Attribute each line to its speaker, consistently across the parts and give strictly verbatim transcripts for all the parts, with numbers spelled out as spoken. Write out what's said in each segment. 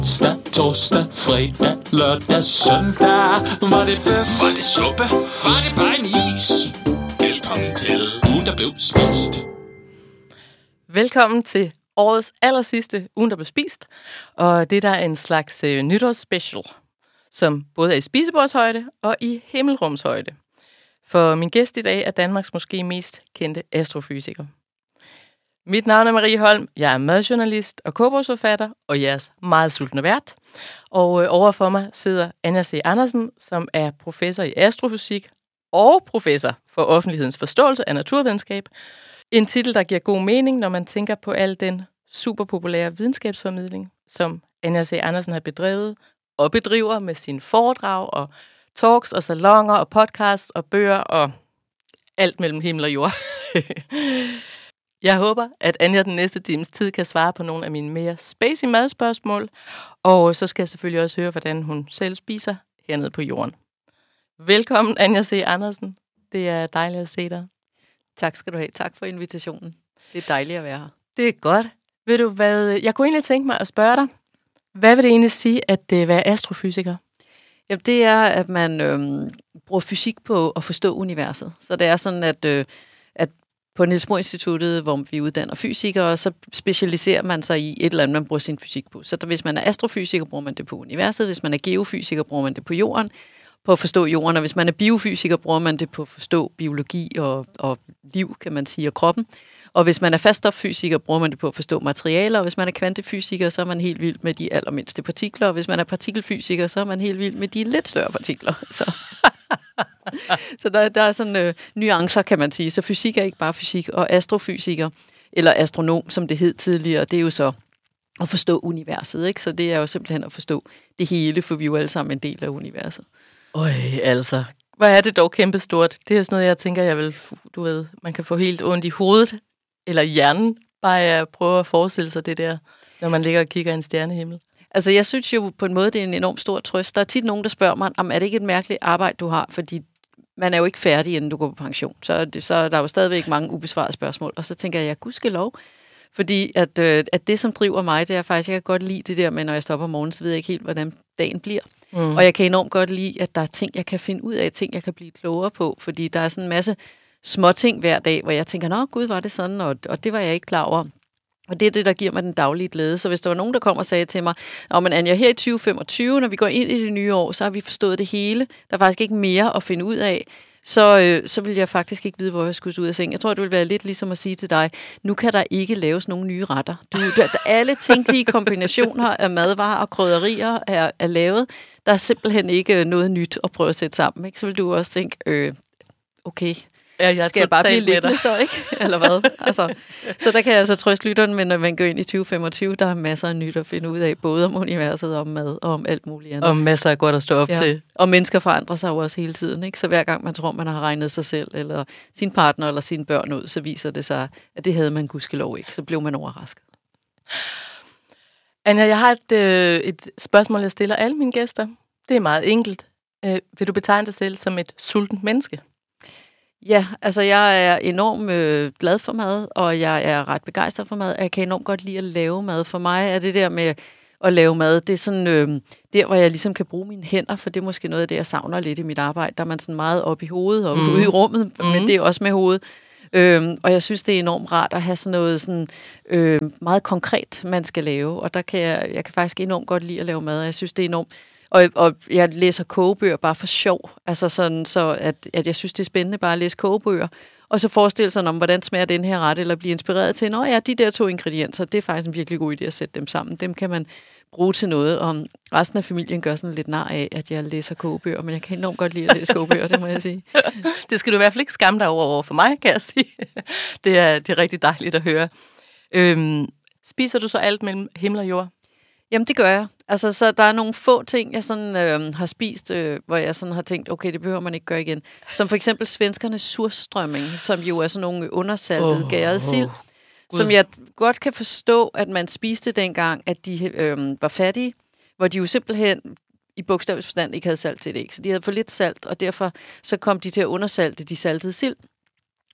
Speaker 1: Onsdag, torsdag, fredag, lørdag, søndag. Var det bøf? Var det suppe? Var det bare en is? Velkommen til ugen, der blev spist.
Speaker 2: Velkommen til årets allersidste ugen, der blev spist. Og det der er en slags øh, nytårsspecial, som både er i spisebordshøjde og i himmelrumshøjde. For min gæst i dag er Danmarks måske mest kendte astrofysiker. Mit navn er Marie Holm, jeg er madjournalist og kogebogsforfatter og jeres meget sultne vært. Og øh, overfor mig sidder Anja C. Andersen, som er professor i astrofysik og professor for offentlighedens forståelse af naturvidenskab. En titel, der giver god mening, når man tænker på al den superpopulære videnskabsformidling, som Anja C. Andersen har bedrevet og bedriver med sine foredrag og talks og salonger og podcasts og bøger og alt mellem himmel og jord. Jeg håber, at Anja den næste times tid kan svare på nogle af mine mere spacey madspørgsmål, og så skal jeg selvfølgelig også høre, hvordan hun selv spiser hernede på jorden. Velkommen, Anja C. Andersen. Det er dejligt at se dig.
Speaker 3: Tak skal du have. Tak for invitationen. Det er dejligt at være her.
Speaker 2: Det er godt. Ved du hvad, jeg kunne egentlig tænke mig at spørge dig, hvad vil det egentlig sige at være astrofysiker?
Speaker 3: Jamen, det er, at man øhm, bruger fysik på at forstå universet. Så det er sådan, at, øh, at på Niels Bohr Instituttet, hvor vi uddanner fysikere, så specialiserer man sig i et eller andet, man bruger sin fysik på. Så der, hvis man er astrofysiker, bruger man det på universet. Hvis man er geofysiker, bruger man det på jorden, på at forstå jorden. Og hvis man er biofysiker, bruger man det på at forstå biologi og, og liv, kan man sige, og kroppen. Og hvis man er faststoffysiker, bruger man det på at forstå materialer. Og hvis man er kvantefysiker, så er man helt vild med de allermindste partikler. Og hvis man er partikelfysiker, så er man helt vild med de lidt større partikler. Så, så der, der er sådan øh, nuancer, kan man sige. Så fysik er ikke bare fysik. Og astrofysiker, eller astronom, som det hed tidligere, det er jo så at forstå universet, ikke? Så det er jo simpelthen at forstå det hele, for vi er jo alle sammen en del af universet.
Speaker 2: Øj, altså. Hvor er det dog kæmpestort. Det er sådan noget, jeg tænker, jeg vil, du ved, man kan få helt ondt i hovedet, eller i hjernen, bare at prøve at forestille sig det der, når man ligger og kigger i en stjernehimmel.
Speaker 3: Altså, jeg synes jo på en måde, det er en enormt stor trøst. Der er tit nogen, der spørger mig, om er det ikke et mærkeligt arbejde, du har? Fordi man er jo ikke færdig, inden du går på pension. Så, det, så der er jo stadigvæk mange ubesvarede spørgsmål. Og så tænker jeg, gudskelov. Fordi at, øh, at det, som driver mig, det er faktisk, jeg kan godt lide det der med, når jeg stopper om morgenen, så ved jeg ikke helt, hvordan dagen bliver. Mm. Og jeg kan enormt godt lide, at der er ting, jeg kan finde ud af, ting, jeg kan blive klogere på. Fordi der er sådan en masse små ting hver dag, hvor jeg tænker, nå gud, var det sådan, og, og det var jeg ikke klar over. Og det er det, der giver mig den daglige glæde. Så hvis der var nogen, der kom og sagde til mig, åh, men Anja, her i tyve femogtyve, når vi går ind i det nye år, så har vi forstået det hele. Der er faktisk ikke mere at finde ud af. Så, øh, så ville jeg faktisk ikke vide, hvor jeg skulle ud af seng. Jeg tror, det ville være lidt ligesom at sige til dig, nu kan der ikke laves nogen nye retter. Du, der, der, alle tænkelige kombinationer af madvarer og krydderier er, er lavet. Der er simpelthen ikke noget nyt at prøve at sætte sammen. Ikke? Så vil du også tænke, øh, okay,
Speaker 2: ja, jeg
Speaker 3: skal jeg bare blive liggende så, ikke? Eller hvad? Altså, så der kan jeg altså trøste lytteren, men når man går ind i tyve femogtyve, der er masser af nyt at finde ud af, både om universet, om mad og om alt muligt andet.
Speaker 2: Og masser af godt at stå op ja. til.
Speaker 3: Og mennesker forandrer sig jo også hele tiden, ikke? Så hver gang man tror, man har regnet sig selv, eller sin partner, eller sine børn ud, så viser det sig, at det havde man gudskelov ikke. Så blev man overrasket.
Speaker 2: Anja, jeg har et, øh, et spørgsmål, jeg stiller alle mine gæster. Det er meget enkelt. Øh, vil du betegne dig selv som et sultent menneske?
Speaker 3: Ja, altså jeg er enormt øh, glad for mad, og jeg er ret begejstret for mad. Jeg kan enormt godt lide at lave mad. For mig er det der med at lave mad, det er sådan øh, der, hvor jeg ligesom kan bruge mine hænder, for det er måske noget af det, jeg savner lidt i mit arbejde. Der er man sådan meget oppe i hovedet og mm. ude i rummet, mm. men det er også med hovedet. Øhm, og jeg synes, det er enormt rart at have sådan noget sådan, øh, meget konkret, man skal lave. Og der kan jeg, jeg kan faktisk enormt godt lide at lave mad, og jeg synes, det er enormt. Og, og jeg læser kogebøger bare for sjov, altså sådan, så at, at jeg synes, det er spændende bare at læse kogebøger, og så forestille sig om, hvordan smager den her ret, eller blive inspireret til, nå ja, de der to ingredienser, det er faktisk en virkelig god idé at sætte dem sammen. Dem kan man bruge til noget, og resten af familien gør sådan lidt nar af, at jeg læser kogebøger, men jeg kan enormt godt lide at læse kogebøger, det må jeg sige.
Speaker 2: Det skal du i hvert fald ikke skamme dig over, over for mig, kan jeg sige. Det er, det er rigtig dejligt at høre. Øhm, spiser du så alt mellem himmel og jord?
Speaker 3: Jamen, det gør jeg. Altså, så der er nogle få ting, jeg sådan, øh, har spist, øh, hvor jeg sådan har tænkt, okay, det behøver man ikke gøre igen. Som for eksempel svenskernes surstrømming, som jo er sådan nogle undersaltede, oh, gærede sild, oh, som jeg godt kan forstå, at man spiste dengang, at de øh, var fattige, hvor de jo simpelthen i bogstavelig forstand ikke havde salt til det, ikke? Så de havde for lidt salt, og derfor så kom de til at undersalte de saltede sild.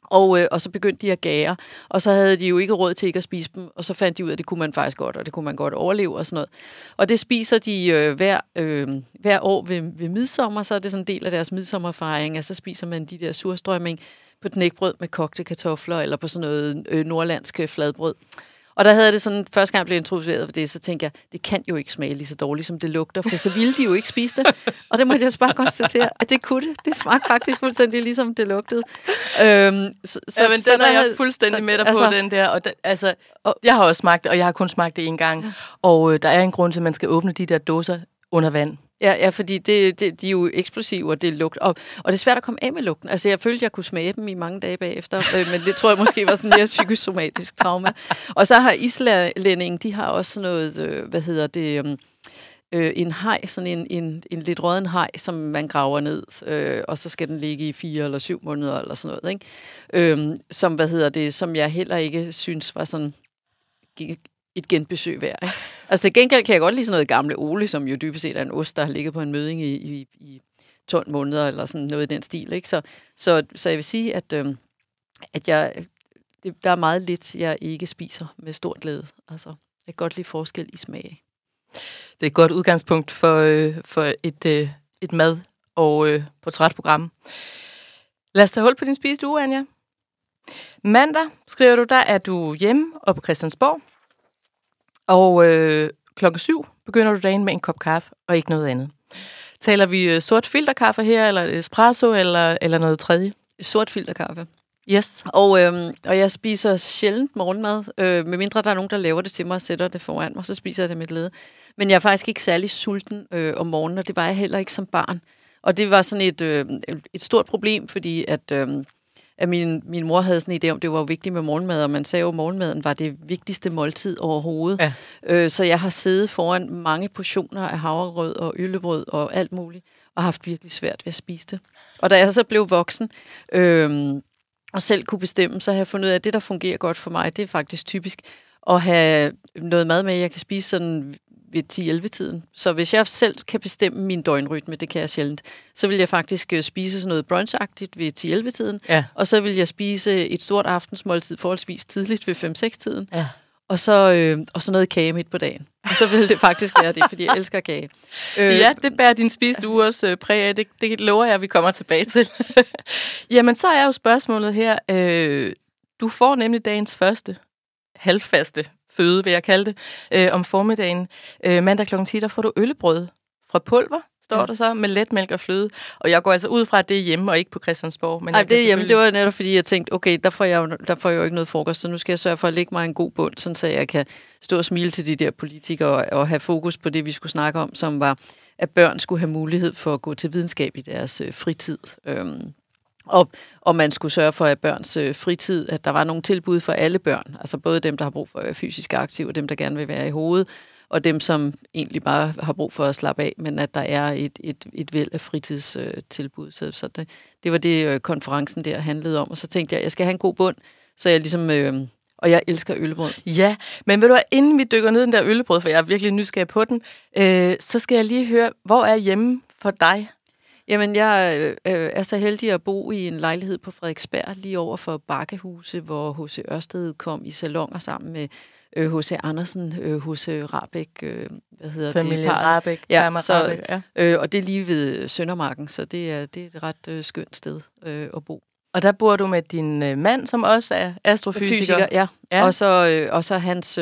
Speaker 3: Og, øh, og så begyndte de at gære, og så havde de jo ikke råd til ikke at spise dem, og så fandt de ud af, at det kunne man faktisk godt, og det kunne man godt overleve og sådan noget. Og det spiser de øh, hver, øh, hver år ved, ved midsommer, så er det sådan en del af deres midsommerfejring, og så spiser man de der surstrømming på knækbrød med kogte kartofler, eller på sådan noget øh, nordlandsk fladbrød. Og der havde jeg det sådan, første gang jeg blev introduceret for det, så tænkte jeg, det kan jo ikke smage lige så dårligt, som det lugter, for så ville de jo ikke spise det. Og det måtte jeg så bare konstatere, at det kunne det. Det smagte faktisk fuldstændig ligesom det lugtede. Øhm, så,
Speaker 2: ja, men
Speaker 3: så
Speaker 2: den er jeg
Speaker 3: havde,
Speaker 2: fuldstændig med dig
Speaker 3: altså,
Speaker 2: på, den der. Og da, altså, og jeg har også smagt det, og jeg har kun smagt det en gang. Og øh, der er en grund til, at man skal åbne de der dåser under vand.
Speaker 3: Ja, ja, fordi det, det, de er jo eksplosive, og det lugter. Og, og det er svært at komme af med lugten. Altså, jeg følte, jeg kunne smage dem i mange dage bagefter, øh, men det tror jeg måske var sådan mere psykosomatisk trauma. Og så har islændingen, de har også noget, øh, hvad hedder det, øh, en haj, sådan en, en, en lidt rødden haj, som man graver ned, øh, og så skal den ligge i fire eller syv måneder, eller sådan noget, ikke? Øh, som, hvad hedder det, som jeg heller ikke synes var sådan et genbesøg værd, ikke? Altså til gengæld kan jeg godt lide sådan noget gamle Ole, som jo dybest set er en ost, der har ligget på en mødding i, i, i tolv måneder, eller sådan noget i den stil, ikke? Så, så, så jeg vil sige, at, øh, at jeg, det, der er meget lidt, jeg ikke spiser med stor glæde. Altså, jeg kan godt lide forskel i smag.
Speaker 2: Det er et godt udgangspunkt for, øh, for et, øh, et mad- og øh, portrætprogram. Lad os tage hul på din spisede uge, Anja. Mandag, skriver du, der er du hjemme og på Christiansborg. Og øh, klokken syv begynder du dagen med en kop kaffe og ikke noget andet. Taler vi øh, sort filterkaffe her, eller espresso, eller, eller noget tredje?
Speaker 3: Sort filterkaffe.
Speaker 2: Yes.
Speaker 3: Og, øhm, og jeg spiser sjældent morgenmad, øh, medmindre der er nogen, der laver det til mig og sætter det foran mig, så spiser jeg det med glæde. Men jeg er faktisk ikke særlig sulten øh, om morgenen, og det var jeg heller ikke som barn. Og det var sådan et, øh, et stort problem, fordi at... Øh, at min, min mor havde sådan en idé om, det var vigtigt med morgenmad, og man sagde jo, at morgenmaden var det vigtigste måltid overhovedet. Ja. Øh, så jeg har siddet foran mange portioner af havregrød og øllebrød og alt muligt, og haft virkelig svært ved at spise det. Og da jeg så blev voksen, øh, og selv kunne bestemme, så har jeg fundet ud af, at det, der fungerer godt for mig, det er faktisk typisk at have noget mad med, jeg kan spise sådan ved ti elleve tiden. Så hvis jeg selv kan bestemme min døgnrytme, det kan jeg sjældent, så vil jeg faktisk spise sådan noget brunchagtigt ved ti elleve tiden, ja. Og så vil jeg spise et stort aftensmåltid forholdsvis tidligt ved fem seks tiden, ja. og, så, øh, og så noget kage midt på dagen. Og så vil det faktisk være det, fordi jeg elsker kage.
Speaker 2: Øh, ja, det bærer din spisede uge også øh, præg af. Det, det lover jeg, at vi kommer tilbage til. Jamen, så er jo spørgsmålet her. Øh, du får nemlig dagens første halvfaste føde, vil jeg kalde det, øh, om formiddagen. Øh, mandag klokken ti, der får du øllebrød fra pulver, står ja. der så, med letmælk og fløde. Og jeg går altså ud fra, at det er hjemme og ikke på Christiansborg. Men
Speaker 3: Nej,
Speaker 2: jeg
Speaker 3: det er hjemme. Det var netop, fordi jeg tænkte, okay, der får jeg, jo, der får jeg jo ikke noget frokost, så nu skal jeg sørge for at lægge mig en god bund, sådan så jeg kan stå og smile til de der politikere og, og have fokus på det, vi skulle snakke om, som var, at børn skulle have mulighed for at gå til videnskab i deres øh, fritid. Øhm, Og, og man skulle sørge for, at børns øh, fritid, at der var nogle tilbud for alle børn. Altså både dem, der har brug for at være fysisk aktive, og dem, der gerne vil være i hovedet, og dem, som egentlig bare har brug for at slappe af, men at der er et, et, et væld af fritidstilbud. Øh, så så det, det var det, øh, konferencen der handlede om. Og så tænkte jeg, at jeg skal have en god bund, så jeg ligesom... Øh, og jeg elsker øllebrød.
Speaker 2: Ja, men ved du hvad, inden vi dykker ned i den der øllebrød, for jeg er virkelig nysgerrig på den, øh, så skal jeg lige høre, hvor er hjemme for dig?
Speaker 3: Jamen, jeg øh, er så heldig at bo i en lejlighed på Frederiksberg, lige over for Bakkehuse, hvor H C Ørsted kom i salonger sammen med øh, H C Andersen, øh, H C Rahbek, øh, hvad hedder
Speaker 2: Familie
Speaker 3: det?
Speaker 2: Familie Rahbek.
Speaker 3: Ja, så, Rahbek, ja. Øh, og det er lige ved Søndermarken, så det er, det er et ret øh, skønt sted øh, at bo.
Speaker 2: Og der bor du med din øh, mand, som også er astrofysiker.
Speaker 3: Fysiker, ja. ja. Og, så, øh, og så hans